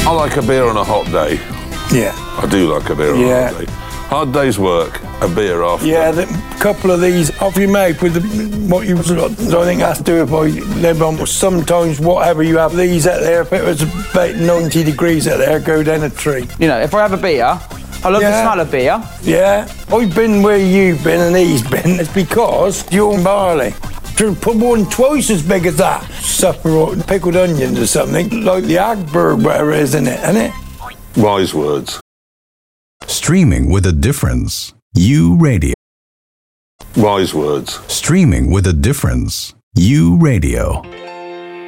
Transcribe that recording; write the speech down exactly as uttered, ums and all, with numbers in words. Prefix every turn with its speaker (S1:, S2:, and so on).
S1: I like a beer on a hot day.
S2: Yeah.
S1: I do like a beer on
S2: Yeah.
S1: a hot day. Hard day's work, a beer after.
S2: Yeah, a couple of these off you make with the, what you. I think that's do if I live on. Sometimes whatever you have these out there, if it was about ninety degrees out there, go down a tree.
S3: You know, if I have a beer, I love
S2: Yeah.
S3: the smell of beer.
S2: Yeah, I've been where you've been and he's been. It's because you're barley. To put one twice as big as that. Supper or pickled onions or something, like the Agberg, whatever it is in it, isn't it?
S1: Wise words.
S4: Streaming with a difference. U Radio.
S1: Wise words.
S4: Streaming with a difference. U Radio.